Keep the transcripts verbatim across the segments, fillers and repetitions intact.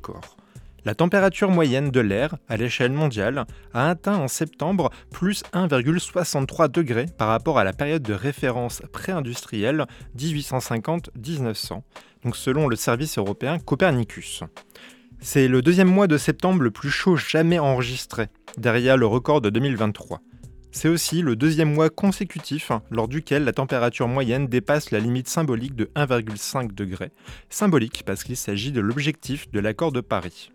record. La température moyenne de l'air à l'échelle mondiale a atteint en septembre plus un virgule soixante-trois degrés par rapport à la période de référence pré-industrielle dix-huit cent cinquante à dix-neuf cents, donc selon le service européen Copernicus. C'est le deuxième mois de septembre le plus chaud jamais enregistré, derrière le record de deux mille vingt-trois. C'est aussi le deuxième mois consécutif lors duquel la température moyenne dépasse la limite symbolique de un virgule cinq degrés, symbolique parce qu'il s'agit de l'objectif de l'accord de Paris.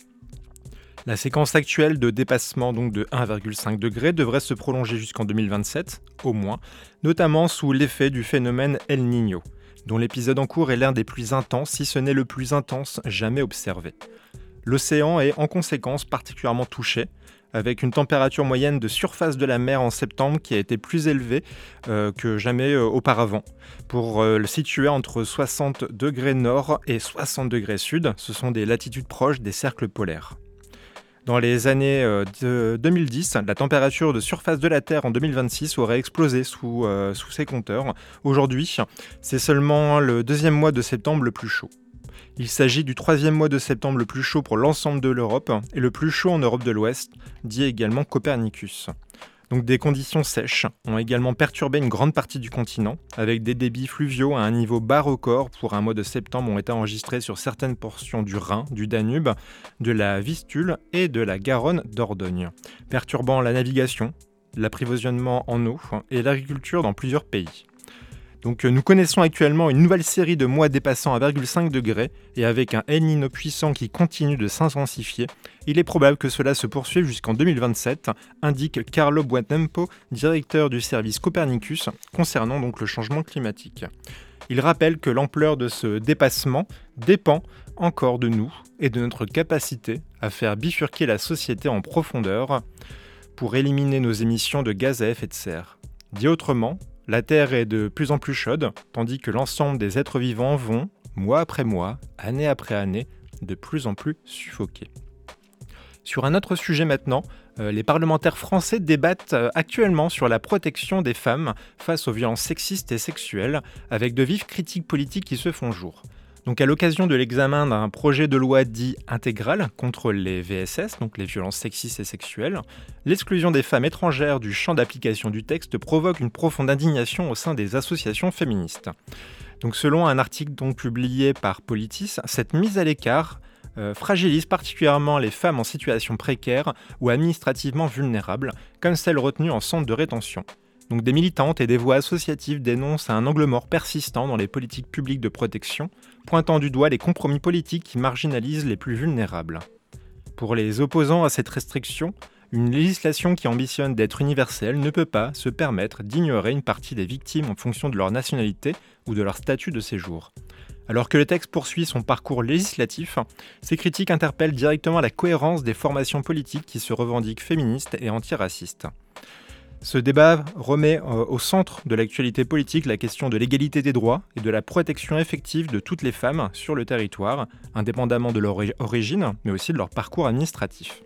La séquence actuelle de dépassement donc de un virgule cinq degrés devrait se prolonger jusqu'en deux mille vingt-sept, au moins, notamment sous l'effet du phénomène El Niño, dont l'épisode en cours est l'un des plus intenses, si ce n'est le plus intense jamais observé. L'océan est en conséquence particulièrement touché, avec une température moyenne de surface de la mer en septembre qui a été plus élevée euh, que jamais euh, auparavant. Pour euh, le situer entre soixante degrés nord et soixante degrés sud, ce sont des latitudes proches des cercles polaires. Dans les années euh, de deux mille dix, la température de surface de la Terre en deux mille vingt-six aurait explosé sous, euh, sous ces compteurs. Aujourd'hui, c'est seulement le deuxième mois de septembre le plus chaud. Il s'agit du troisième mois de septembre le plus chaud pour l'ensemble de l'Europe et le plus chaud en Europe de l'Ouest, dit également Copernicus. Donc des conditions sèches ont également perturbé une grande partie du continent, avec des débits fluviaux à un niveau bas record pour un mois de septembre ont été enregistrés sur certaines portions du Rhin, du Danube, de la Vistule et de la Garonne Dordogne, perturbant la navigation, l'approvisionnement en eau et l'agriculture dans plusieurs pays. Donc nous connaissons actuellement une nouvelle série de mois dépassant un virgule cinq degré et avec un El Niño puissant qui continue de s'intensifier, il est probable que cela se poursuive jusqu'en deux mille vingt-sept, indique Carlo Buontempo, directeur du service Copernicus, concernant donc le changement climatique. Il rappelle que l'ampleur de ce dépassement dépend encore de nous et de notre capacité à faire bifurquer la société en profondeur pour éliminer nos émissions de gaz à effet de serre. Dit autrement, la Terre est de plus en plus chaude, tandis que l'ensemble des êtres vivants vont, mois après mois, année après année, de plus en plus suffoquer. Sur un autre sujet maintenant, euh, les parlementaires français débattent euh, actuellement sur la protection des femmes face aux violences sexistes et sexuelles, avec de vives critiques politiques qui se font jour. Donc à l'occasion de l'examen d'un projet de loi dit intégral contre les V S S, donc les violences sexistes et sexuelles, l'exclusion des femmes étrangères du champ d'application du texte provoque une profonde indignation au sein des associations féministes. Donc selon un article donc publié par Politis, cette mise à l'écart euh, fragilise particulièrement les femmes en situation précaire ou administrativement vulnérables, comme celles retenues en centre de rétention. Donc des militantes et des voix associatives dénoncent un angle mort persistant dans les politiques publiques de protection, pointant du doigt les compromis politiques qui marginalisent les plus vulnérables. Pour les opposants à cette restriction, une législation qui ambitionne d'être universelle ne peut pas se permettre d'ignorer une partie des victimes en fonction de leur nationalité ou de leur statut de séjour. Alors que le texte poursuit son parcours législatif, ces critiques interpellent directement la cohérence des formations politiques qui se revendiquent féministes et antiracistes. Ce débat remet au centre de l'actualité politique la question de l'égalité des droits et de la protection effective de toutes les femmes sur le territoire, indépendamment de leur origine, mais aussi de leur parcours administratif.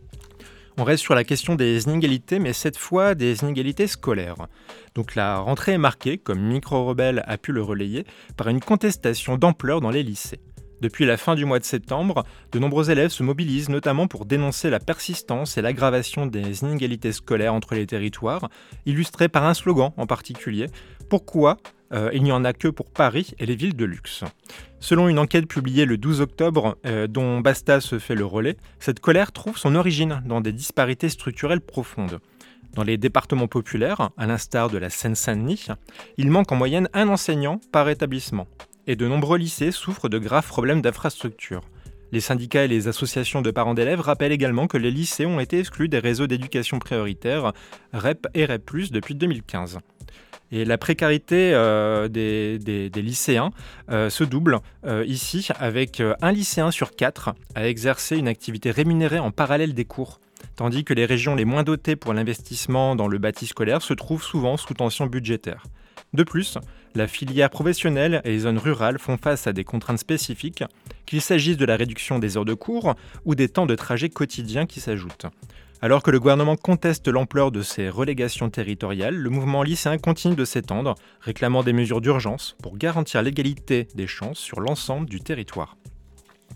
On reste sur la question des inégalités, mais cette fois des inégalités scolaires. Donc la rentrée est marquée, comme Micro-Rebelle a pu le relayer, par une contestation d'ampleur dans les lycées. Depuis la fin du mois de septembre, de nombreux élèves se mobilisent notamment pour dénoncer la persistance et l'aggravation des inégalités scolaires entre les territoires, illustrées par un slogan en particulier « Pourquoi euh, il n'y en a que pour Paris et les villes de luxe ?» Selon une enquête publiée le douze octobre, euh, dont Basta se fait le relais, cette colère trouve son origine dans des disparités structurelles profondes. Dans les départements populaires, à l'instar de la Seine-Saint-Denis, il manque en moyenne un enseignant par établissement. Et de nombreux lycées souffrent de graves problèmes d'infrastructure. Les syndicats et les associations de parents d'élèves rappellent également que les lycées ont été exclus des réseaux d'éducation prioritaire R E P et R E P plus, depuis deux mille quinze. Et la précarité euh, des, des, des lycéens euh, se double euh, ici avec euh, un lycéen sur quatre à exercer une activité rémunérée en parallèle des cours, tandis que les régions les moins dotées pour l'investissement dans le bâti scolaire se trouvent souvent sous tension budgétaire. De plus, la filière professionnelle et les zones rurales font face à des contraintes spécifiques, qu'il s'agisse de la réduction des heures de cours ou des temps de trajet quotidiens qui s'ajoutent. Alors que le gouvernement conteste l'ampleur de ces relégations territoriales, le mouvement lycéen continue de s'étendre, réclamant des mesures d'urgence pour garantir l'égalité des chances sur l'ensemble du territoire.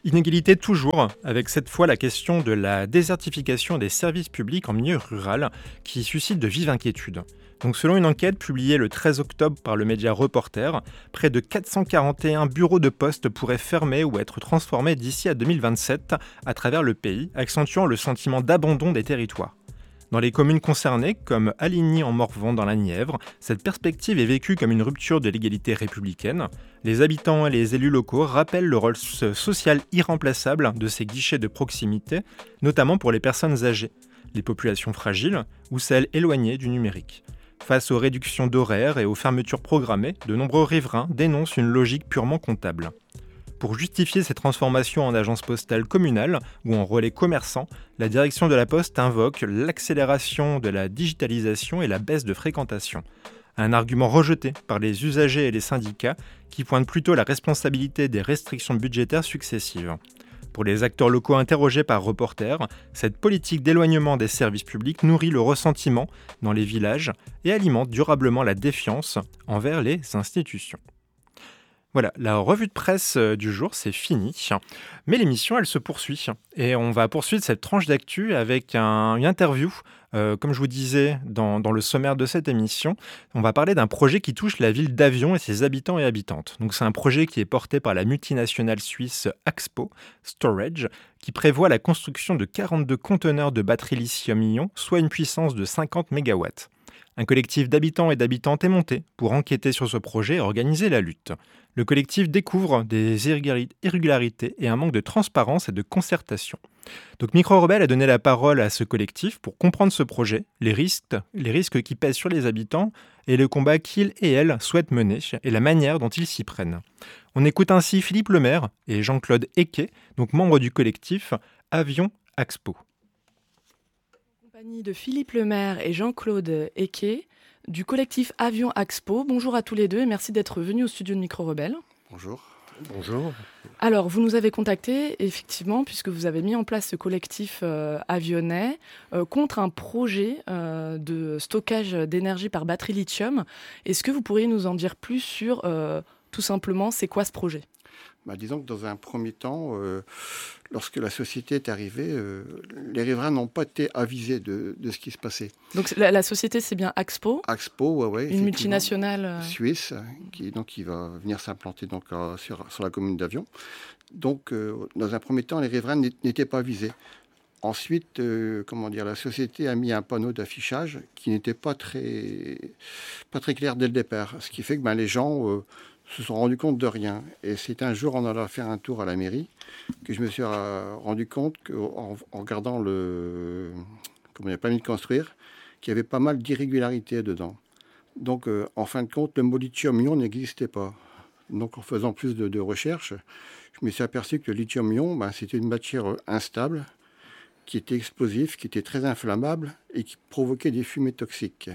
Inégalité toujours, avec cette fois la question de la désertification des services publics en milieu rural, qui suscite de vives inquiétudes. Donc selon une enquête publiée le treize octobre par le média Reporter, près de quatre cent quarante et un bureaux de poste pourraient fermer ou être transformés d'ici à deux mille vingt-sept à travers le pays, accentuant le sentiment d'abandon des territoires. Dans les communes concernées, comme Aligny en Morvan dans la Nièvre, cette perspective est vécue comme une rupture de l'égalité républicaine. Les habitants et les élus locaux rappellent le rôle social irremplaçable de ces guichets de proximité, notamment pour les personnes âgées, les populations fragiles ou celles éloignées du numérique. Face aux réductions d'horaires et aux fermetures programmées, de nombreux riverains dénoncent une logique purement comptable. Pour justifier ces transformations en agence postale communale ou en relais commerçant, la direction de la Poste invoque l'accélération de la digitalisation et la baisse de fréquentation. Un argument rejeté par les usagers et les syndicats qui pointent plutôt la responsabilité des restrictions budgétaires successives. Pour les acteurs locaux interrogés par Reporter, cette politique d'éloignement des services publics nourrit le ressentiment dans les villages et alimente durablement la défiance envers les institutions. Voilà, la revue de presse du jour, c'est fini. Mais l'émission, elle se poursuit. Et on va poursuivre cette tranche d'actu avec un, une interview. Euh, comme je vous disais dans, dans le sommaire de cette émission, on va parler d'un projet qui touche la ville d'Avion et ses habitants et habitantes. Donc c'est un projet qui est porté par la multinationale suisse Axpo Storage, qui prévoit la construction de quarante-deux conteneurs de batteries lithium-ion, soit une puissance de cinquante mégawatts. Un collectif d'habitants et d'habitantes est monté pour enquêter sur ce projet et organiser la lutte. Le collectif découvre des irrégularités et un manque de transparence et de concertation. Donc Micro Rebelle a donné la parole à ce collectif pour comprendre ce projet, les risques, les risques qui pèsent sur les habitants et le combat qu'ils et elles souhaitent mener et la manière dont ils s'y prennent. On écoute ainsi Philippe Lemaire et Jean-Claude Eke, donc membres du collectif Avion Axpo. De Philippe Lemaire et Jean-Claude Eke du collectif Avion Axpo. Bonjour à tous les deux et merci d'être venus au studio de Micro Rebelle. Bonjour. Bonjour. Alors, vous nous avez contactés, effectivement, puisque vous avez mis en place ce collectif euh, avionnais euh, contre un projet euh, de stockage d'énergie par batterie lithium. Est-ce que vous pourriez nous en dire plus sur, euh, tout simplement, c'est quoi ce projet ? Bah, disons que dans un premier temps, euh, lorsque la société est arrivée, euh, les riverains n'ont pas été avisés de, de ce qui se passait. Donc la, la société, c'est bien Axpo Axpo, ouais, ouais, une multinationale euh... suisse qui, donc, qui va venir s'implanter donc, euh, sur, sur la commune d'Avion. Donc, euh, dans un premier temps, les riverains n'étaient pas avisés. Ensuite, euh, comment dire, la société a mis un panneau d'affichage qui n'était pas très, pas très clair dès le départ. Ce qui fait que ben, les gens... Euh, se sont rendus compte de rien. Et c'est un jour, en allant faire un tour à la mairie, que je me suis rendu compte qu'en en regardant le, comment il n'y a pas mis de construire, qu'il y avait pas mal d'irrégularités dedans. Donc, euh, en fin de compte, le mot lithium-ion n'existait pas. Donc, en faisant plus de, de recherches, je me suis aperçu que le lithium-ion, ben, c'était une matière instable, qui était explosive, qui était très inflammable et qui provoquait des fumées toxiques.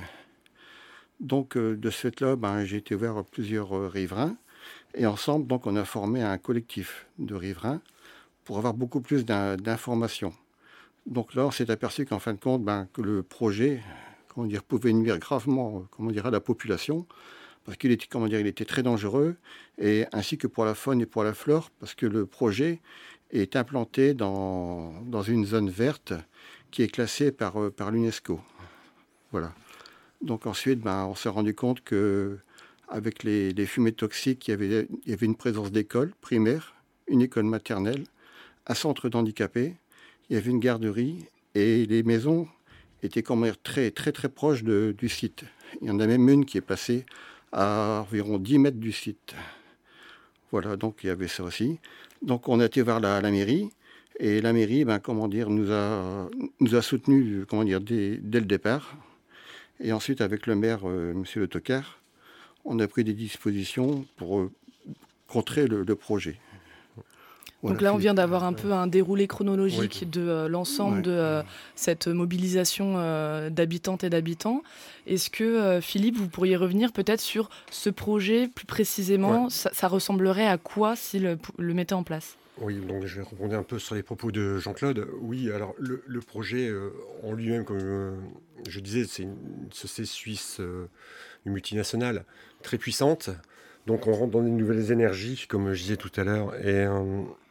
Donc, euh, de ce fait-là, ben, j'ai été vers plusieurs euh, riverains. Et ensemble, donc, on a formé un collectif de riverains pour avoir beaucoup plus d'in- d'informations. Donc là, on s'est aperçu qu'en fin de compte, ben, que le projet comment dire, pouvait nuire gravement comment dire, à la population, parce qu'il était, comment dire, il était très dangereux, et ainsi que pour la faune et pour la flore, parce que le projet est implanté dans, dans une zone verte qui est classée par, euh, par l'UNESCO. Voilà. Donc ensuite, ben, on s'est rendu compte qu'avec les, les fumées toxiques, il y, avait, il y avait une présence d'écoles primaires, une école maternelle, un centre d'handicapés, il y avait une garderie et les maisons étaient quand même très, très, très proches de, du site. Il y en a même une qui est placée à environ dix mètres du site. Voilà, donc il y avait ça aussi. Donc on a été vers la, la mairie et la mairie, ben, comment dire, nous a, nous a soutenus comment dire, dès, dès le départ. Et ensuite, avec le maire, euh, M. Le Tocard, on a pris des dispositions pour euh, contrer le, le projet. Voilà, donc là, on vient d'avoir un peu un déroulé chronologique oui. de euh, l'ensemble ouais. de euh, cette mobilisation euh, d'habitantes et d'habitants. Est-ce que, euh, Philippe, vous pourriez revenir peut-être sur ce projet plus précisément ouais. ça, ça ressemblerait à quoi s'il le, le mettait en place ? Oui, donc je vais rebondir un peu sur les propos de Jean-Claude. Oui, alors le, le projet euh, en lui-même, comme euh, je disais, c'est une société suisse, euh, une multinationale très puissante. Donc on rentre dans des nouvelles énergies, comme je disais tout à l'heure. Et, euh,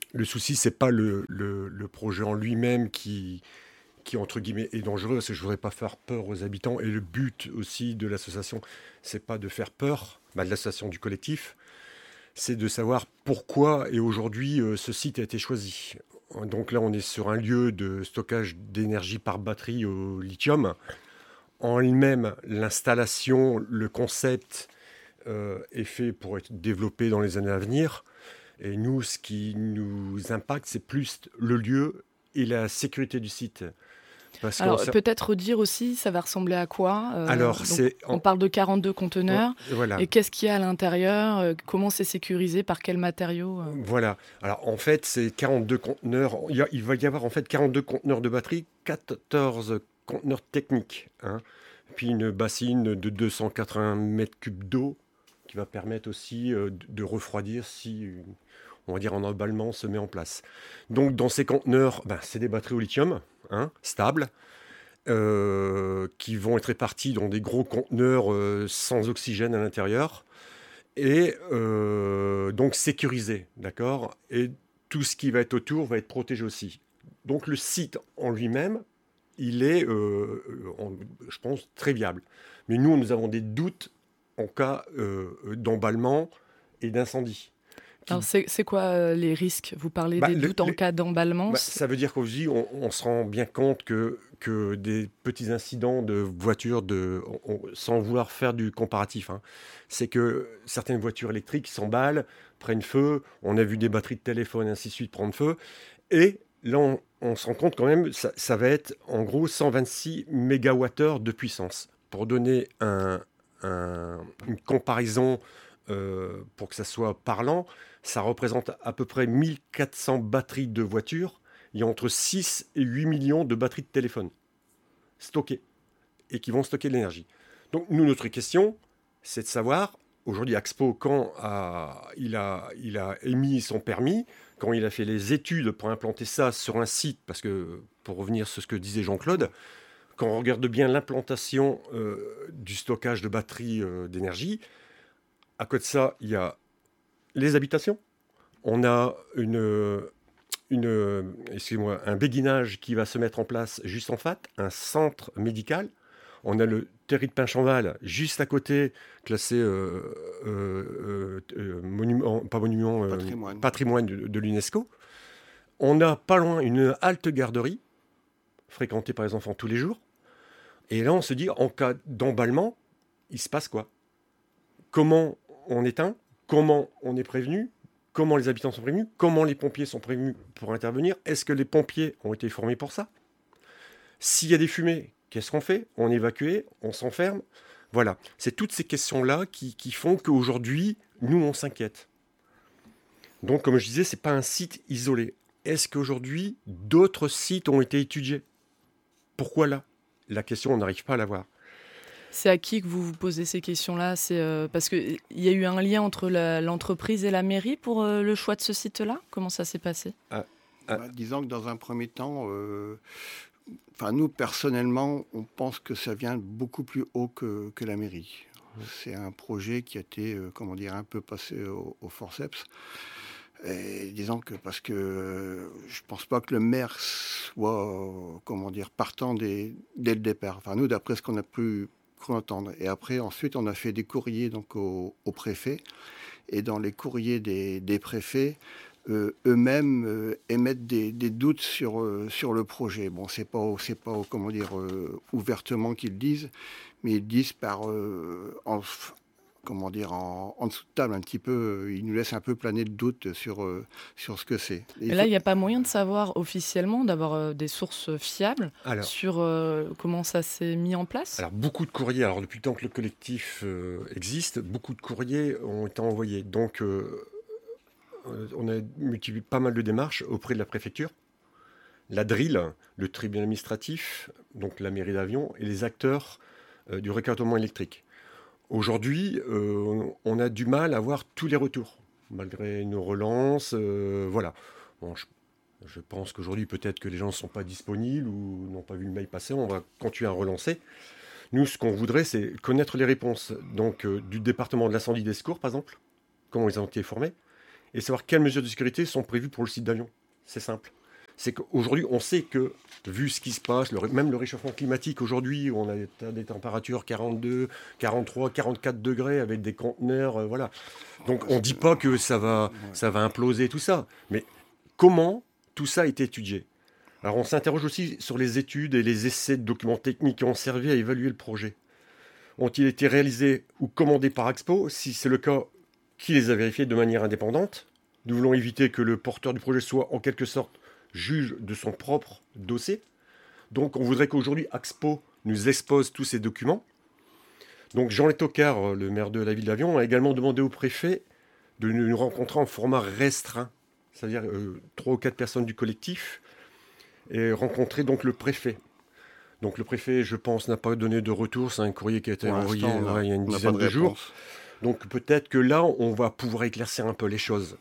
le souci, c'est pas le, le, le projet en lui-même qui, qui, entre guillemets, est dangereux, parce que je ne voudrais pas faire peur aux habitants. Et le but aussi de l'association, c'est pas de faire peur, bah, de l'association du collectif, c'est de savoir pourquoi et aujourd'hui euh, ce site a été choisi. Donc là, on est sur un lieu de stockage d'énergie par batterie au lithium. En elle-même, l'installation, le concept euh, est fait pour être développé dans les années à venir. Et nous, ce qui nous impacte, c'est plus le lieu et la sécurité du site. Parce Alors, on... peut-être dire aussi, ça va ressembler à quoi euh, Alors, donc, c'est... On parle de quarante-deux conteneurs. Ouais, voilà. Et qu'est-ce qu'il y a à l'intérieur euh, Comment c'est sécurisé Par quels matériaux euh... Voilà. Alors, en fait, c'est quarante-deux conteneurs. Il, y a, il va y avoir en fait quarante-deux conteneurs de batterie, quatorze conteneurs techniques. Hein, puis une bassine de deux cent quatre-vingts mètres cubes d'eau qui va permettre aussi euh, de refroidir si... Une... on va dire en emballement, se met en place. Donc, dans ces conteneurs, ben, c'est des batteries au lithium, hein, stables, euh, qui vont être réparties dans des gros conteneurs euh, sans oxygène à l'intérieur, et euh, donc sécurisés, d'accord ? Et tout ce qui va être autour va être protégé aussi. Donc, le site en lui-même, il est, euh, en, je pense, très viable. Mais nous, nous avons des doutes en cas euh, d'emballement et d'incendie. Alors, c'est, c'est quoi euh, les risques ? Vous parlez bah, des le, doutes en les... cas d'emballement. Bah, ça veut dire qu'aussi, on, on se rend bien compte que, que des petits incidents de voitures, de, on, sans vouloir faire du comparatif, hein, c'est que certaines voitures électriques s'emballent, prennent feu, on a vu des batteries de téléphone, ainsi de suite, prendre feu, et là, on, on se rend compte quand même, ça, ça va être en gros cent vingt-six mégawattheures de puissance. Pour donner un, un, une comparaison euh, pour que ça soit parlant, ça représente à peu près mille quatre cents batteries de voitures. Il y a entre six et huit millions de batteries de téléphone stockées et qui vont stocker de l'énergie. Donc, nous, notre question, c'est de savoir, aujourd'hui, Axpo, quand a, il, a, il a émis son permis, quand il a fait les études pour implanter ça sur un site, parce que, pour revenir sur ce que disait Jean-Claude, quand on regarde bien l'implantation euh, du stockage de batteries euh, d'énergie, à côté de ça, il y a les habitations. On a une, une, excusez-moi, un béguinage qui va se mettre en place juste en face, un centre médical. On a le terri de Pinchanval juste à côté, classé euh, euh, euh, monument, pas monument, euh, patrimoine, patrimoine de, de l'UNESCO. On a pas loin une halte garderie, fréquentée par les enfants tous les jours. Et là, on se dit, en cas d'emballement, il se passe quoi ? Comment on éteint ? Comment on est prévenu ? Comment les habitants sont prévenus ? Comment les pompiers sont prévenus pour intervenir ? Est-ce que les pompiers ont été formés pour ça ? S'il y a des fumées, qu'est-ce qu'on fait ? On évacue, on s'enferme ? Voilà, c'est toutes ces questions-là qui, qui font qu'aujourd'hui, nous, on s'inquiète. Donc, comme je disais, ce n'est pas un site isolé. Est-ce qu'aujourd'hui, d'autres sites ont été étudiés ? Pourquoi là ? La question, on n'arrive pas à la voir. C'est à qui que vous vous posez ces questions-là ? C'est euh, parce qu'il y a eu un lien entre la, l'entreprise et la mairie pour euh, le choix de ce site-là ? Comment ça s'est passé ? ah, ah. Bah, disons que dans un premier temps, euh, nous, personnellement, on pense que ça vient beaucoup plus haut que, que la mairie. Mmh. C'est un projet qui a été, euh, comment dire, un peu passé au, au forceps. Et disons que parce que euh, je pense pas que le maire soit, euh, comment dire, partant des, dès le départ. Enfin, nous, d'après ce qu'on a pu entendre. Et après, ensuite, on a fait des courriers donc, au, au préfet. Et dans les courriers des, des préfets, euh, eux-mêmes euh, émettent des, des doutes sur, euh, sur le projet. Bon, c'est pas, c'est pas comment dire, euh, ouvertement qu'ils le disent, mais ils disent par... Euh, en, comment dire, en, en dessous de table un petit peu, ils nous laissent un peu planer le doute sur, euh, sur ce que c'est. Et, Et là, il faut... n'y a pas moyen de savoir officiellement, d'avoir euh, des sources fiables alors, sur euh, comment ça s'est mis en place ? Alors, beaucoup de courriers, alors depuis le temps que le collectif euh, existe, beaucoup de courriers ont été envoyés. Donc, euh, on a multiplié pas mal de démarches auprès de la préfecture, la D R I L, le tribunal administratif, donc la mairie d'Avion, et les acteurs euh, du recadrement électrique. Aujourd'hui, euh, on a du mal à avoir tous les retours, malgré nos relances. Euh, voilà. Bon, je, je pense qu'aujourd'hui, peut-être que les gens ne sont pas disponibles ou n'ont pas vu le mail passer. On va continuer à relancer. Nous, ce qu'on voudrait, c'est connaître les réponses donc, euh, du département de l'incendie des secours, par exemple, comment ils ont été formés, et savoir quelles mesures de sécurité sont prévues pour le site d'Avion. C'est simple. C'est qu'aujourd'hui, on sait que, vu ce qui se passe, le, même le réchauffement climatique, aujourd'hui, on a des, des températures quarante-deux, quarante-trois, quarante-quatre degrés avec des conteneurs, euh, voilà. Donc, on ne dit pas que ça va, ça va imploser, tout ça. Mais comment tout ça a été étudié ? Alors, on s'interroge aussi sur les études et les essais de documents techniques qui ont servi à évaluer le projet. Ont-ils été réalisés ou commandés par Axpo ? Si c'est le cas, qui les a vérifiés de manière indépendante ? Nous voulons éviter que le porteur du projet soit, en quelque sorte, juge de son propre dossier. Donc, on voudrait qu'aujourd'hui, Axpo nous expose tous ces documents. Donc, Jean Letocard, le maire de la ville d'Avion, a également demandé au préfet de nous rencontrer en format restreint, c'est-à-dire euh, trois ou quatre personnes du collectif, et rencontrer donc le préfet. Donc, le préfet, je pense, n'a pas donné de retour. C'est un courrier qui a été Pour envoyé là, ouais, il y a une dizaine de, de jours. Donc, peut-être que là, on va pouvoir éclaircir un peu les choses.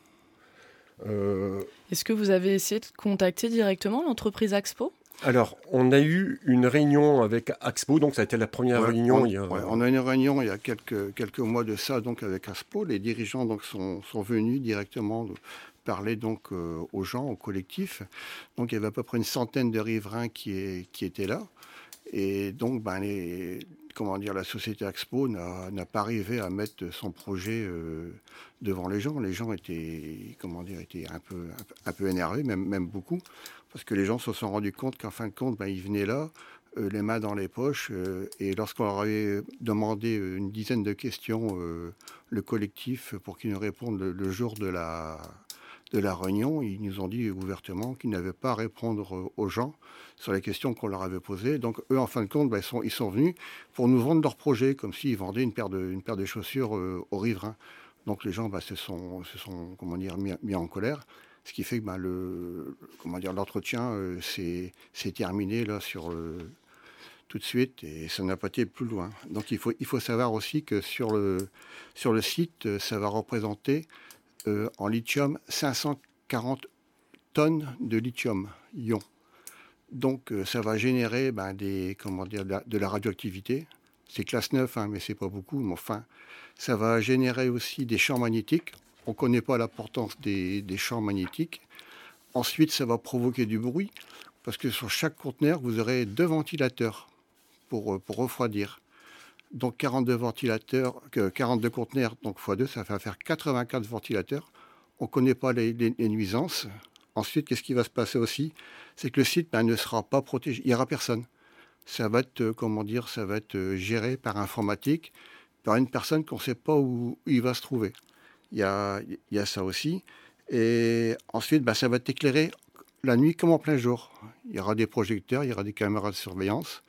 Euh... Est-ce que vous avez essayé de contacter directement l'entreprise Axpo ? Alors, on a eu une réunion avec Axpo, donc ça a été la première ouais, réunion. On, il y a... ouais, on a eu une réunion il y a quelques, quelques mois de ça, donc avec Axpo. Les dirigeants donc, sont, sont venus directement parler donc, euh, aux gens, au collectif. Donc, il y avait à peu près une centaine de riverains qui, est, qui étaient là. Et donc, ben, les, comment dire, la société Axpo n'a, n'a pas arrivé à mettre son projet euh, devant les gens. Les gens étaient, comment dire, étaient un peu, un peu, un peu énervés, même, même beaucoup, parce que les gens se sont rendus compte qu'en fin de compte, ben, ils venaient là, euh, les mains dans les poches, euh, et lorsqu'on leur avait demandé une dizaine de questions, euh, le collectif, pour qu'ils nous répondent le, le jour de la... de la réunion, ils nous ont dit ouvertement qu'ils n'avaient pas à répondre aux gens sur les questions qu'on leur avait posées. Donc eux, en fin de compte, ben, ils, sont, ils sont venus pour nous vendre leur projet, comme s'ils vendaient une paire de, une paire de chaussures euh, aux riverains. Donc les gens ben, se sont, se sont comment dire, mis, mis en colère, ce qui fait que ben, le, comment dire, l'entretien euh, s'est, s'est terminé là, sur, euh, tout de suite, et ça n'a pas été plus loin. Donc il faut, il faut savoir aussi que sur le, sur le site, ça va représenter Euh, en lithium, cinq cent quarante tonnes de lithium-ion. Donc, euh, ça va générer ben, des, comment dire, de, la, de la radioactivité. C'est classe neuf, hein, mais c'est pas beaucoup. Mais enfin, ça va générer aussi des champs magnétiques. On ne connaît pas l'importance des, des champs magnétiques. Ensuite, ça va provoquer du bruit, parce que sur chaque conteneur, vous aurez deux ventilateurs pour, pour refroidir. Donc quarante-deux ventilateurs, quarante-deux conteneurs, donc fois deux, ça va faire quatre-vingt-quatre ventilateurs. On ne connaît pas les, les, les nuisances. Ensuite, qu'est-ce qui va se passer aussi ? C'est que le site ben, ne sera pas protégé. Il n'y aura personne. Ça va être, comment dire, ça va être géré par informatique, par une personne qu'on ne sait pas où, où il va se trouver. Il y a, il y a ça aussi. Et ensuite, ben, ça va être éclairé la nuit comme en plein jour. Il y aura des projecteurs, il y aura des caméras de surveillance.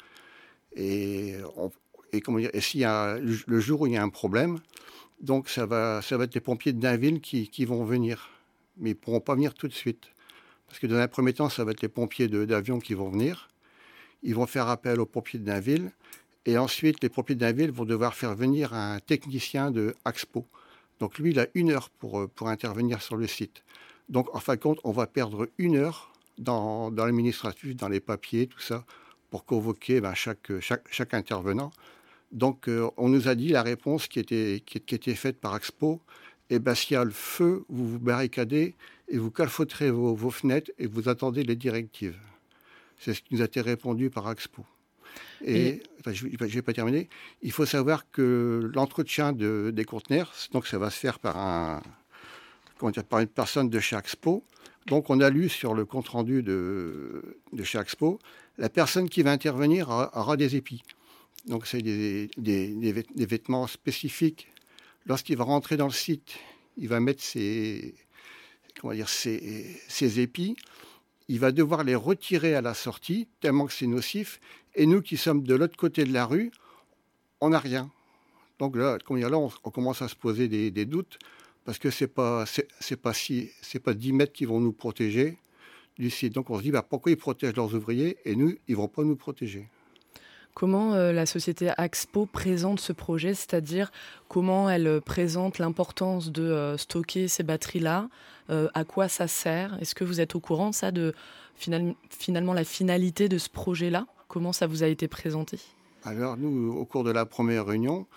Et on Et, comment dire, et s'il y a le jour où il y a un problème, donc ça va, ça va être les pompiers de Dainville qui, qui vont venir. Mais ils ne pourront pas venir tout de suite. Parce que dans un premier temps, ça va être les pompiers de, d'Avion qui vont venir. Ils vont faire appel aux pompiers de Dainville. Et ensuite, les pompiers de Dainville vont devoir faire venir un technicien de Axpo. Donc lui, il a une heure pour, pour intervenir sur le site. Donc en fin de compte, on va perdre une heure dans, dans l'administratif, dans les papiers, tout ça, pour convoquer ben, chaque, chaque, chaque intervenant. Donc, euh, on nous a dit la réponse qui était, qui, qui était faite par Axpo. Et ben, s'il y a le feu, vous vous barricadez et vous calfeutrez vos, vos fenêtres et vous attendez les directives. C'est ce qui nous a été répondu par Axpo. Et, et... Enfin, je ne vais pas terminer. Il faut savoir que l'entretien de, des conteneurs, donc ça va se faire par, un, comment dire, par une personne de chez Axpo. Donc, on a lu sur le compte-rendu de, de chez Axpo, la personne qui va intervenir aura, aura des épis. Donc, c'est des, des, des, des vêtements spécifiques. Lorsqu'il va rentrer dans le site, il va mettre ses, comment dire, ses, ses épis. Il va devoir les retirer à la sortie, tellement que c'est nocif. Et nous qui sommes de l'autre côté de la rue, on n'a rien. Donc là, là on, on commence à se poser des, des doutes, parce que ce n'est pas, c'est, c'est pas, si, c'est pas dix mètres qui vont nous protéger du site. Donc on se dit, bah, pourquoi ils protègent leurs ouvriers et nous, ils ne vont pas nous protéger ? Comment euh, la société Axpo présente ce projet, c'est-à-dire comment elle euh, présente l'importance de euh, stocker ces batteries-là, euh, à quoi ça sert ? Est-ce que vous êtes au courant de ça, de final, finalement la finalité de ce projet-là ? Comment ça vous a été présenté ? Alors nous, au cours de la première réunion,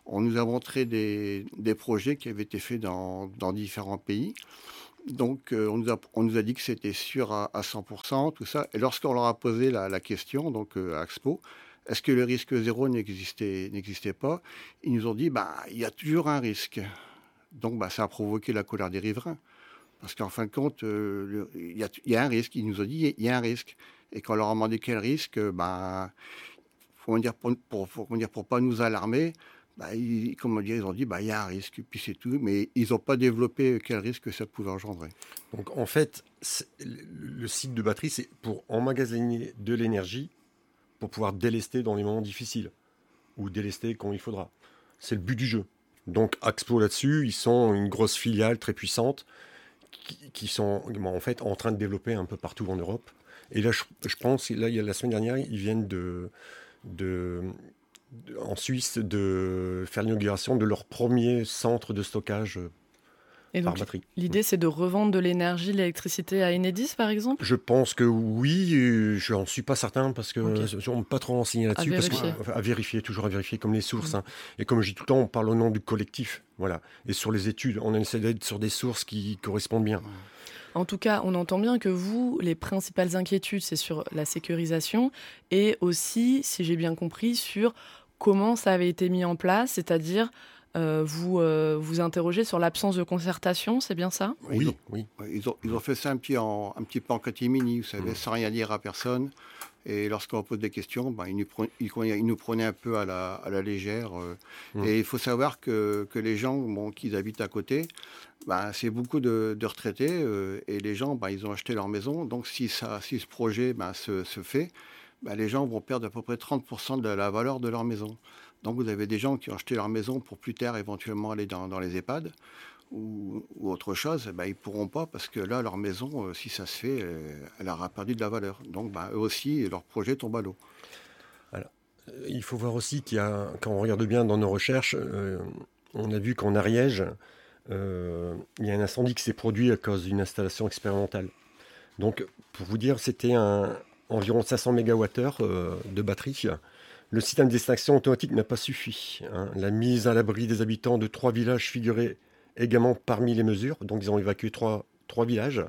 On nous a montré des, des projets qui avaient été faits dans, dans différents pays. Donc, euh, on, nous a, on nous a dit que c'était sûr à, à cent pour cent, tout ça. Et lorsqu'on leur a posé la, la question, donc euh, à Expo, est-ce que le risque zéro n'existait, n'existait pas? Ils nous ont dit, bah, il y a toujours un risque. Donc, bah, ça a provoqué la colère des riverains. Parce qu'en fin de compte, euh, il y, y a un risque. Ils nous ont dit, il y a un risque. Et quand on leur a demandé quel risque, bah, faut dire, pour, pour, pour, pour, pour pas nous alarmer, bah, ils, comment dire, ils ont dit, bah, il y a un risque, puis c'est tout. Mais ils n'ont pas développé quel risque ça pouvait engendrer. Donc, en fait, le site de batterie, c'est pour emmagasiner de l'énergie pour pouvoir délester dans les moments difficiles ou délester quand il faudra. C'est le but du jeu. Donc, Axpo là-dessus, ils sont une grosse filiale très puissante qui, qui sont en fait en train de développer un peu partout en Europe. Et là, je, je pense, là, il y a la semaine dernière, ils viennent de, de, de en Suisse de faire l'inauguration de leur premier centre de stockage. Et donc, l'idée, c'est de revendre de l'énergie, de l'électricité à Enedis, par exemple? Je pense que oui, je n'en suis pas certain parce que okay. je ne pas trop renseigné là-dessus. À vérifier. Parce que, à vérifier, toujours à vérifier, comme les sources. Mmh. Hein. Et comme je dis tout le temps, on parle au nom du collectif. Voilà. Et sur les études, on essaie d'être sur des sources qui correspondent bien. En tout cas, on entend bien que vous, les principales inquiétudes, c'est sur la sécurisation et aussi, si j'ai bien compris, sur comment ça avait été mis en place, c'est-à-dire... Euh, vous euh, vous interrogez sur l'absence de concertation, c'est bien ça? Oui, ils ont, oui. Ils, ont, ils ont fait ça un petit, en, un petit peu en catimini, vous savez, mmh. sans rien dire à personne. Et lorsqu'on pose des questions, ben, ils, nous prenaient, ils nous prenaient un peu à la, à la légère. Euh. Mmh. Et il faut savoir que, que les gens bon, qui habitent à côté, ben, c'est beaucoup de, de retraités. Euh, et les gens, ben, ils ont acheté leur maison. Donc si, ça, si ce projet ben, se, se fait, ben, les gens vont perdre à peu près trente pour cent de la valeur de leur maison. Donc vous avez des gens qui ont acheté leur maison pour plus tard éventuellement aller dans, dans les EHPAD ou, ou autre chose, ben, ils ne pourront pas parce que là, leur maison, euh, si ça se fait, euh, elle aura perdu de la valeur. Donc ben, eux aussi, leur projet tombe à l'eau. Alors, il faut voir aussi qu'il y a, quand on regarde bien dans nos recherches, euh, on a vu qu'en Ariège, euh, il y a un incendie qui s'est produit à cause d'une installation expérimentale. Donc, pour vous dire, c'était un, environ cinq cents mégawattheures euh, de batterie. Le système d'extinction automatique n'a pas suffi. Hein. La mise à l'abri des habitants de trois villages figurait également parmi les mesures. Donc, ils ont évacué trois, trois villages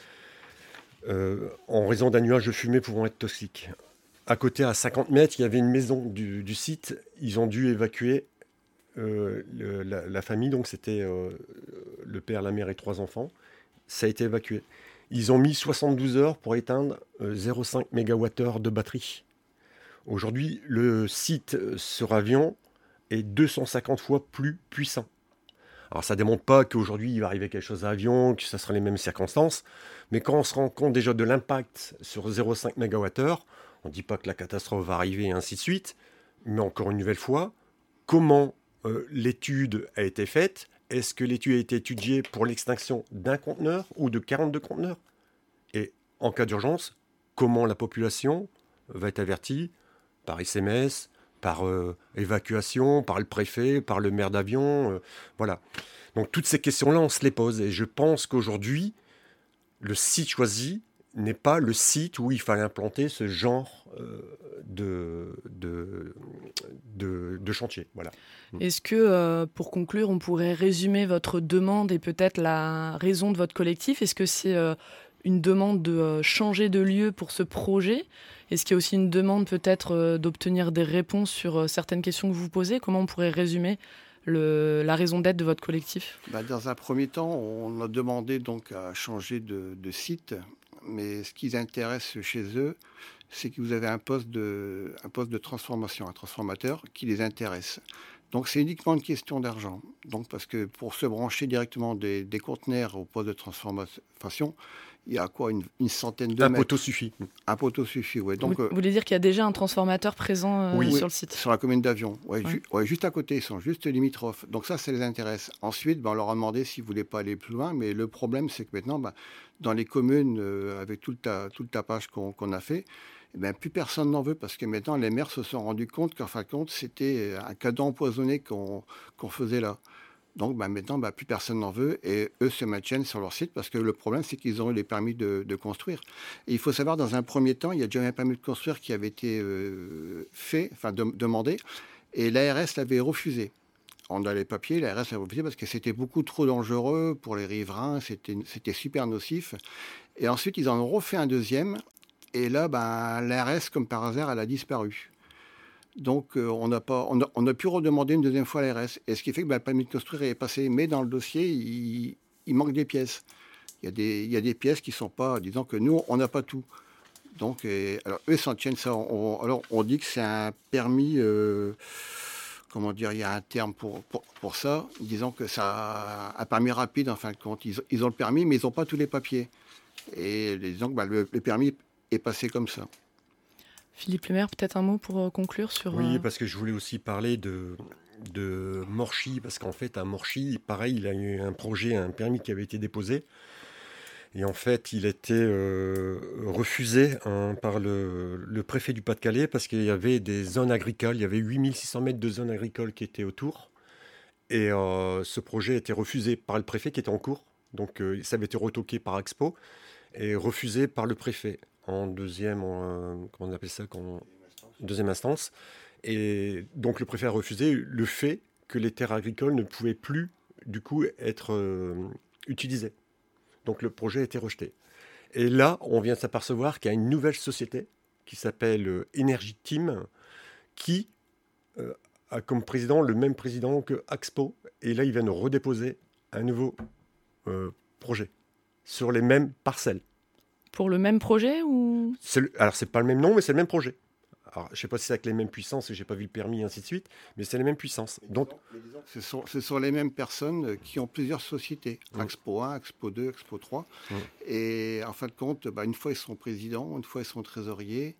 euh, en raison d'un nuage de fumée pouvant être toxique. À côté, à cinquante mètres, il y avait une maison du, du site. Ils ont dû évacuer euh, le, la, la famille. Donc, c'était euh, le père, la mère et trois enfants. Ça a été évacué. Ils ont mis soixante-douze heures pour éteindre euh, zéro virgule cinq mégawattheures de batterie. Aujourd'hui, le site sur avion est deux cent cinquante fois plus puissant. Alors, ça ne démontre pas qu'aujourd'hui, il va arriver quelque chose à avion, que ça sera les mêmes circonstances. Mais quand on se rend compte déjà de l'impact sur zéro virgule cinq mégawattheures, on ne dit pas que la catastrophe va arriver et ainsi de suite. Mais encore une nouvelle fois, comment euh, l'étude a été faite? Est-ce que l'étude a été étudiée pour l'extinction d'un conteneur ou de quarante-deux conteneurs? Et en cas d'urgence, comment la population va être avertie? Par S M S, par euh, évacuation, par le préfet, par le maire d'avion, euh, voilà. Donc toutes ces questions-là, on se les pose. Et je pense qu'aujourd'hui, le site choisi n'est pas le site où il fallait implanter ce genre euh, de, de, de, de chantier. Voilà. Est-ce que, euh, pour conclure, on pourrait résumer votre demande et peut-être la raison de votre collectif? Est-ce que c'est euh, une demande de euh, changer de lieu pour ce projet? Est-ce qu'il y a aussi une demande peut-être euh, d'obtenir des réponses sur euh, certaines questions que vous vous posez? Comment on pourrait résumer le, la raison d'être de votre collectif? Bah, dans un premier temps, on a demandé donc à changer de, de site, mais ce qui les intéresse chez eux, c'est que vous avez un poste de, un poste de transformation, un transformateur qui les intéresse. Donc c'est uniquement une question d'argent. Donc parce que pour se brancher directement des, des conteneurs au poste de transformation, il y a quoi, une, une centaine de un mètres. poteau suffit. Un poteau suffit, oui. Donc, vous, euh, vous voulez dire qu'il y a déjà un transformateur présent euh, oui, sur le site? Sur la commune d'Avion. Ouais, ouais. Ju- ouais, juste à côté, ils sont juste limitrophes. Donc ça, ça les intéresse. Ensuite, ben, on leur a demandé s'ils ne voulaient pas aller plus loin. Mais le problème, c'est que maintenant, ben, dans les communes, euh, avec tout le, ta- tout le tapage qu'on, qu'on a fait, eh ben, plus personne n'en veut parce que maintenant, les maires se sont rendus compte qu'en fin de compte, c'était un cadeau empoisonné qu'on, qu'on faisait là. Donc bah, maintenant, bah, plus personne n'en veut et eux se maintiennent sur leur site parce que le problème, c'est qu'ils ont eu les permis de, de construire. Et il faut savoir, dans un premier temps, il y a déjà un permis de construire qui avait été euh, fait, enfin de, demandé, et l'A R S l'avait refusé. on a les papiers, l'A R S a refusé parce que c'était beaucoup trop dangereux pour les riverains, c'était, c'était super nocif. Et ensuite, ils en ont refait un deuxième. Et là, ben, l'A R S, comme par hasard, elle a disparu. Donc, euh, on, a pas, on, a, on a pu redemander une deuxième fois à l'A R S. Et ce qui fait que ben, le permis de construire est passé. Mais dans le dossier, il, il manque des pièces. Il y a des, il y a des pièces qui ne sont pas... Disons que nous, on n'a pas tout. Donc, et, alors, eux s'en tiennent ça. On, alors, on dit que c'est un permis... Euh, comment dire, il y a un terme pour, pour, pour ça, disant que ça a un permis rapide, en fin de compte. Ils, ils ont le permis, mais ils n'ont pas tous les papiers. Et disons que bah, le, le permis est passé comme ça. Philippe Lemaire, peut-être un mot pour euh, conclure sur... Oui, euh... parce que je voulais aussi parler de, de Morchy, parce qu'en fait, à Morchy, pareil, il a eu un projet, un permis qui avait été déposé. Et en fait, il a été euh, refusé hein, par le, le préfet du Pas-de-Calais parce qu'il y avait des zones agricoles. Il y avait huit mille six cents mètres de zones agricoles qui étaient autour. Et euh, ce projet a été refusé par le préfet qui était en cours. Donc, euh, ça avait été retoqué par Expo et refusé par le préfet en deuxième, en, euh, comment on appelle ça, quand, deuxième instance. Et donc, le préfet a refusé le fait que les terres agricoles ne pouvaient plus, du coup, être euh, utilisées. Donc le projet a été rejeté. Et là, on vient de s'apercevoir qu'il y a une nouvelle société qui s'appelle euh, Energy Team, qui euh, a comme président le même président que Axpo. Et là, ils viennent redéposer un nouveau euh, projet sur les mêmes parcelles. Pour le même projet ou... c'est le, Alors, c'est pas le même nom, mais c'est le même projet. Alors, je ne sais pas si c'est avec les mêmes puissances, je n'ai pas vu le permis, et ainsi de suite, mais c'est les mêmes puissances. Donc, ce sont, ce sont les mêmes personnes qui ont plusieurs sociétés, mmh. Expo un, Expo deux, Expo trois. Mmh. Et en fin de compte, bah, une fois ils sont présidents, une fois ils sont trésoriers.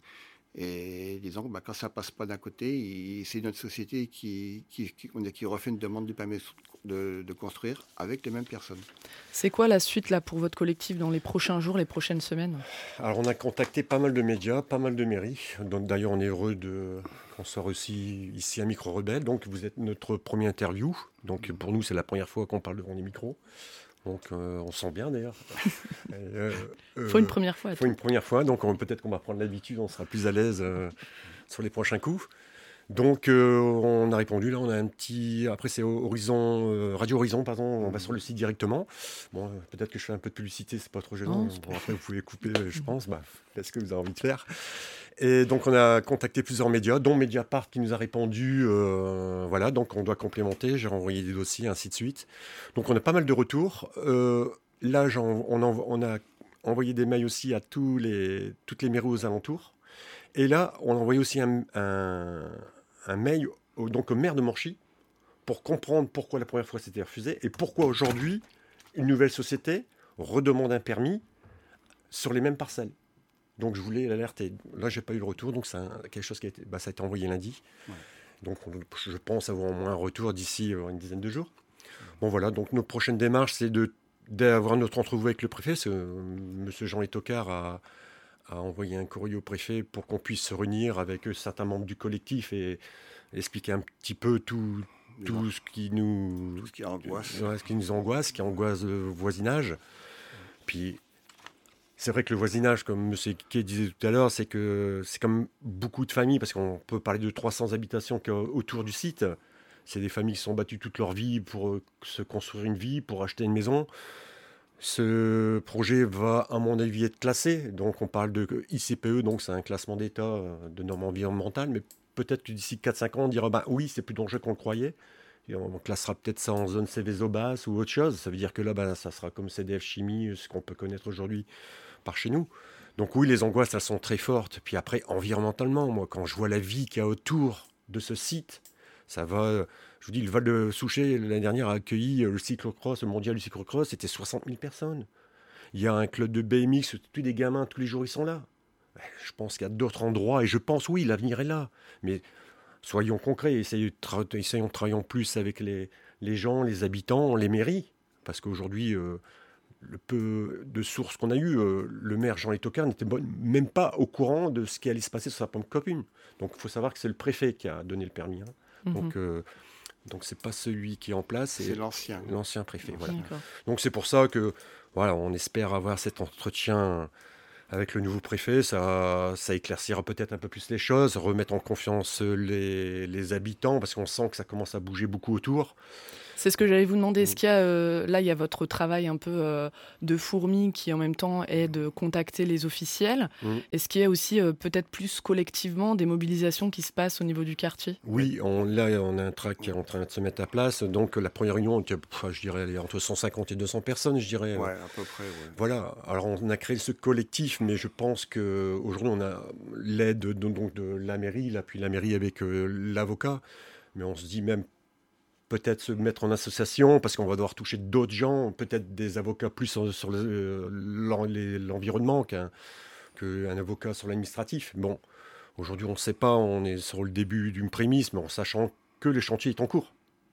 Et disons que bah, quand ça ne passe pas d'un côté, il, c'est notre société qui, qui, qui, qui refait une demande de permis de, de construire avec les mêmes personnes. C'est quoi la suite là, pour votre collectif dans les prochains jours, les prochaines semaines ? Alors on a contacté pas mal de médias, pas mal de mairies. Donc, d'ailleurs on est heureux de, qu'on soit aussi ici à Micro Rebelle. Donc vous êtes notre premier interview. Donc pour nous c'est la première fois qu'on parle devant les micros. Donc euh, on sent bien d'ailleurs. Il euh, euh, faut une première fois. Il faut une première fois, donc on, peut-être qu'on va prendre l'habitude, on sera plus à l'aise euh, sur les prochains coups. Donc euh, on a répondu, là on a un petit... Après c'est Horizon, euh, Radio Horizon, pardon, on va sur le site directement. Bon, euh, peut-être que je fais un peu de publicité, c'est pas trop gênant. Non, bon, après vous pouvez couper, je pense, bah, faites ce que vous avez envie de faire. Et donc on a contacté plusieurs médias, dont Mediapart qui nous a répondu. Euh, voilà, donc on doit complémenter, j'ai renvoyé des dossiers, ainsi de suite. Donc on a pas mal de retours. Euh, là j'en, on, en, on a envoyé des mails aussi à tous les, toutes les mairies aux alentours. Et là on a envoyé aussi un... un un mail au, donc au maire de Morchy pour comprendre pourquoi la première fois c'était refusé et pourquoi aujourd'hui une nouvelle société redemande un permis sur les mêmes parcelles. Donc je voulais l'alerter. Là j'ai pas eu le retour, donc c'est quelque chose qui a été, bah, ça a été envoyé lundi. Ouais. Donc on, je pense avoir au moins un retour d'ici euh, une dizaine de jours. Ouais. Bon voilà, donc notre prochaine démarche c'est de, d'avoir notre entrevue avec le préfet. Parce que, euh, Monsieur Jean Tocard a a envoyé un courrier au préfet pour qu'on puisse se réunir avec certains membres du collectif et expliquer un petit peu tout, tout ce qui nous tout ce qui angoisse, ouais, ce qui nous angoisse, ce qui angoisse le voisinage. Puis c'est vrai que le voisinage, comme M. Kay disait tout à l'heure, c'est que c'est comme beaucoup de familles, parce qu'on peut parler de trois cents habitations autour du site. C'est des familles qui sont battues toute leur vie pour se construire une vie, pour acheter une maison. Ce projet va, à mon avis, être classé. Donc, on parle de I C P E, donc c'est un classement d'État de normes environnementales. Mais peut-être que d'ici quatre cinq ans, on dira ben, oui, c'est plus dangereux qu'on le croyait. Et on classera peut-être ça en zone Céveso basse ou autre chose. Ça veut dire que là, ben, ça sera comme C D F Chimie, ce qu'on peut connaître aujourd'hui par chez nous. Donc, oui, les angoisses, elles sont très fortes. Puis après, environnementalement, moi, quand je vois la vie qu'il y a autour de ce site, ça va. Je vous dis, le Val de Souchet, l'année dernière, a accueilli le cyclocross, le mondial du cyclocross, c'était soixante mille personnes. Il y a un club de B M X, tous les gamins, tous les jours, ils sont là. Je pense qu'il y a d'autres endroits, et je pense, oui, l'avenir est là. Mais soyons concrets, essayons, tra- essayons travaillons plus avec les, les gens, les habitants, les mairies. Parce qu'aujourd'hui, euh, le peu de sources qu'on a eues, euh, le maire Jean Tocard n'était même pas au courant de ce qui allait se passer sur sa pompe commune. Donc il faut savoir que c'est le préfet qui a donné le permis. Hein. Mm-hmm. Donc... Euh, Donc c'est pas celui qui est en place, c'est, c'est l'ancien, l'ancien préfet. L'ancien. Voilà. Donc c'est pour ça que voilà, on espère avoir cet entretien avec le nouveau préfet, ça, ça éclaircira peut-être un peu plus les choses, remettre en confiance les, les habitants, parce qu'on sent que ça commence à bouger beaucoup autour. C'est ce que j'allais vous demander. Est-ce qu'il y a, euh, là, il y a votre travail un peu euh, de fourmi qui, en même temps, est de contacter les officiels. Mmh. Est-ce qu'il y a aussi, euh, peut-être plus collectivement, des mobilisations qui se passent au niveau du quartier ? Oui, on, là, on a un track qui est en train de se mettre à place. Donc, la première réunion, je dirais, entre cent cinquante et deux cents personnes, je dirais. Ouais, à peu près, ouais. Voilà. Alors, on a créé ce collectif, mais je pense qu'aujourd'hui, on a l'aide de, donc, de la mairie, là, puis la mairie avec euh, l'avocat. Mais on se dit même peut-être se mettre en association, parce qu'on va devoir toucher d'autres gens, peut-être des avocats plus sur, sur le, l'environnement qu'un, qu'un avocat sur l'administratif. Bon, aujourd'hui, on ne sait pas, on est sur le début d'une prémisse, mais en sachant que le chantier est en cours.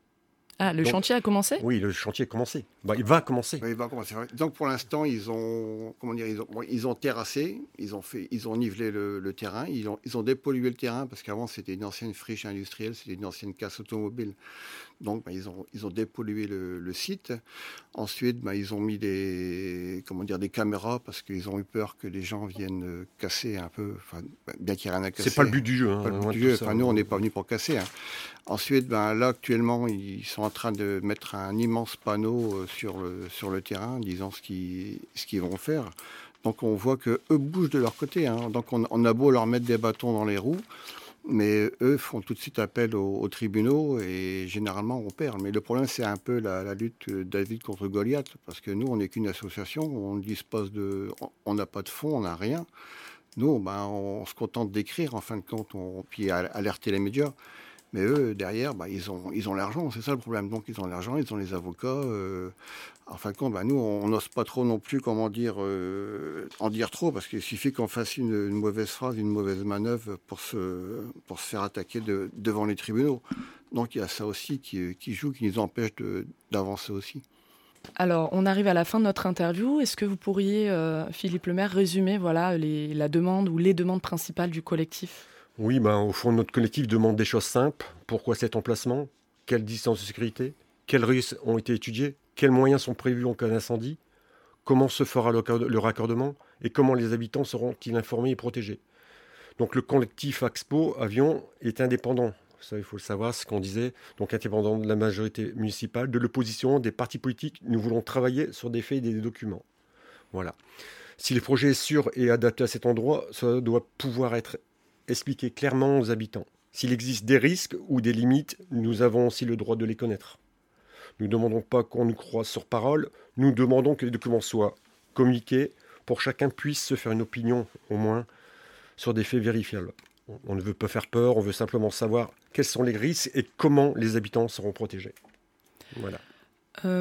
Ah, le Donc, chantier a commencé ? Oui, le chantier a commencé. Bah, il va commencer. Oui, il va commencer. Donc, pour l'instant, ils ont, comment dire, ils ont, bon, ils ont terrassé, ils ont, fait, ils ont nivelé le, le terrain, ils ont, ils ont dépollué le terrain, parce qu'avant, c'était une ancienne friche industrielle, c'était une ancienne casse automobile. Donc, bah, ils, ont, ils ont dépollué le, le site. Ensuite, bah, ils ont mis des, comment dire, des caméras, parce qu'ils ont eu peur que les gens viennent casser un peu, enfin, bien qu'il n'y ait rien à casser. C'est pas le but du jeu. Hein, pas le but du jeu. Enfin, nous, on n'est pas venus pour casser. Hein. Ensuite, ben, là, actuellement, ils sont en train de mettre un immense panneau sur le, sur le terrain, disant ce qu'ils, ce qu'ils vont faire. Donc, on voit qu'eux bougent de leur côté. Hein. Donc, on, on a beau leur mettre des bâtons dans les roues, mais eux font tout de suite appel aux, aux tribunaux et généralement, on perd. Mais le problème, c'est un peu la, la lutte David contre Goliath, parce que nous, on n'est qu'une association, on dispose de... On n'a pas de fonds, on n'a rien. Nous, ben, on se contente d'écrire, en fin de compte, on, puis alerter les médias. Mais eux, derrière, bah, ils ont, ils ont l'argent, c'est ça le problème. Donc, ils ont l'argent, ils ont les avocats. Euh, en fin de compte, bah, nous, on n'ose pas trop non plus, comment dire, euh, en dire trop, parce qu'il suffit qu'on fasse une, une mauvaise phrase, une mauvaise manœuvre pour se, pour se faire attaquer de, devant les tribunaux. Donc, il y a ça aussi qui, qui joue, qui nous empêche de, d'avancer aussi. Alors, on arrive à la fin de notre interview. Est-ce que vous pourriez, euh, Philippe Lemaire, résumer voilà, les, la demande ou les demandes principales du collectif ? Oui, ben, au fond, notre collectif demande des choses simples. Pourquoi cet emplacement ? Quelle distance de sécurité ? Quels risques ont été étudiés ? Quels moyens sont prévus en cas d'incendie ? Comment se fera le raccordement ? Et comment les habitants seront-ils informés et protégés ? Donc le collectif Axpo Avion est indépendant. Ça, il faut le savoir, ce qu'on disait. Donc indépendant de la majorité municipale, de l'opposition, des partis politiques. Nous voulons travailler sur des faits et des documents. Voilà. Si le projet est sûr et adapté à cet endroit, ça doit pouvoir être expliquer clairement aux habitants. S'il existe des risques ou des limites, nous avons aussi le droit de les connaître. Nous ne demandons pas qu'on nous croie sur parole, nous demandons que les documents soient communiqués pour que chacun puisse se faire une opinion, au moins, sur des faits vérifiables. On ne veut pas faire peur, on veut simplement savoir quels sont les risques et comment les habitants seront protégés. Voilà. Euh,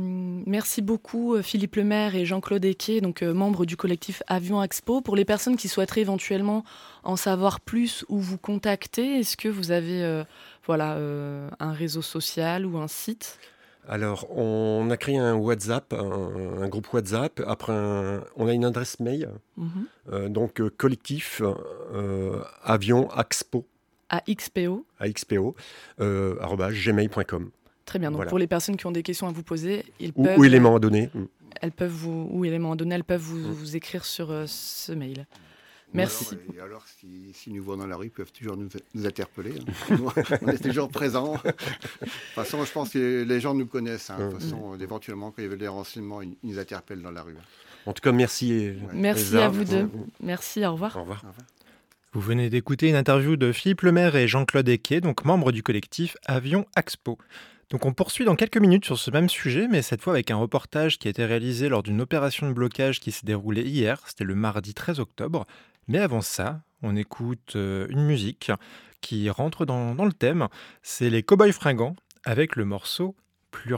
merci beaucoup Philippe Lemaire et Jean-Claude Ecquet, donc euh, membres du collectif Avion Axpo. Pour les personnes qui souhaiteraient éventuellement en savoir plus ou vous contacter, est-ce que vous avez euh, voilà, euh, un réseau social ou un site ? Alors, on a créé un WhatsApp, un, un groupe WhatsApp. Après, un, on a une adresse mail, mm-hmm. euh, donc euh, collectif euh, Avion Axpo. A X P O. A X P O, euh, arobase gmail point com. Très bien. Donc voilà. Pour les personnes qui ont des questions à vous poser, ils ou, peuvent. Ou éléments à donner. Elles peuvent vous, ou éléments à donner, elles peuvent vous, mm. vous écrire sur euh, ce mail. Merci. Alors, et alors si, si nous voient dans la rue, ils peuvent toujours nous, nous interpeller. Hein. On est toujours présents. De toute façon, je pense que les gens nous connaissent. Hein. De toute façon, mmh. éventuellement, quand ils veulent des renseignements, ils nous interpellent dans la rue. En tout cas, merci. Ouais. Merci à vous deux. Merci, au revoir. Au revoir. Au revoir. Vous venez d'écouter une interview de Philippe Lemaire et Jean-Claude Ecquet, donc membres du collectif Avion Axpo. Donc on poursuit dans quelques minutes sur ce même sujet, mais cette fois avec un reportage qui a été réalisé lors d'une opération de blocage qui s'est déroulée hier, c'était le mardi treize octobre. Mais avant ça, on écoute une musique qui rentre dans, dans le thème, c'est les Cowboys Fringants avec le morceau « Plus rien ».